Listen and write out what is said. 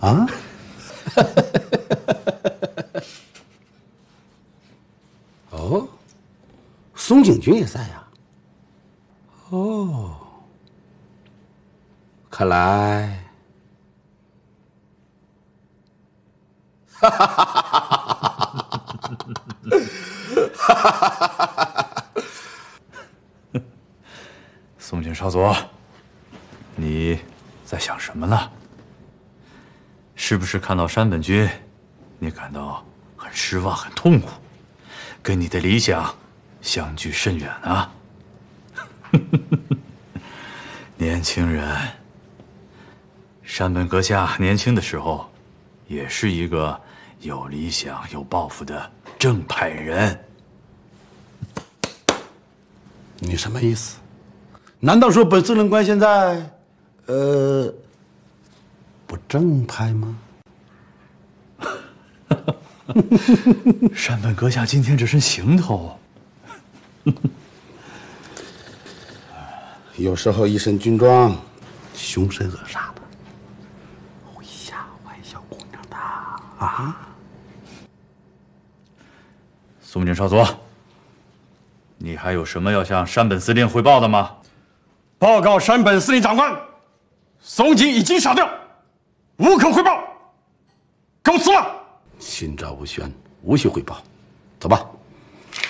啊？哦，宋景军也在呀。哦，看来，哈哈哈哈哈哈！ 宋景少佐，你在想什么呢？是不是看到山本君，你感到很失望、很痛苦，跟你的理想相距甚远啊？年轻人，山本阁下年轻的时候，也是一个有理想、有抱负的正派人。 你什么意思？难道说本司令官现在，不正派吗？ 山本阁下今天这身行头， 有时候一身军装，凶神恶煞的，会吓坏小姑娘的啊！ 宋景少佐，你还有什么要向山本司令汇报的吗？ 报告山本司令长官，松井已经杀掉，无可汇报，告辞了。 心照不宣，无需汇报，走吧。